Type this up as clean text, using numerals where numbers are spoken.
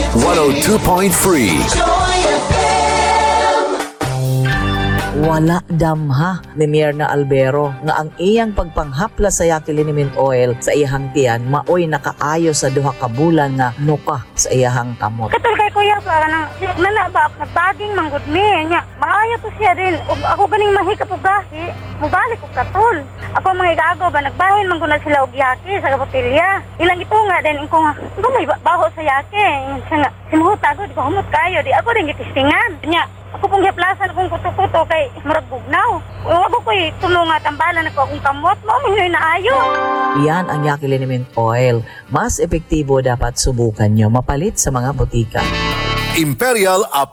102.3. Wala damha ni Myrna Albero nga ang iyang pagpanghapla sa Yakilin Mint Oil sa iyahang tiyan maoy nakaayo sa duha ka bulan nga nuka sa iyahang kamot. Katul kay kuya para nang nalaba nagbaging manggod mi nya maayo to siya din ug ako ganing mahikap og gahi mubalik og katul. Ako mga igago ba nagbahin man guna sila og yaki sa kapotilya. Ilang ito nga din ko nga may baho sa yaki nga simuhuta gud ko humot kayo di ako din gitistingan nya. Ako pong giplasan kung kuto-kuto kay murag bugnaw. Ako ko'y tumunga tambalan ako akong kamot mo, may naayo. Yan ang Yakilin Mint Oil. Mas epektibo dapat subukan nyo mapalit sa mga butika. Imperial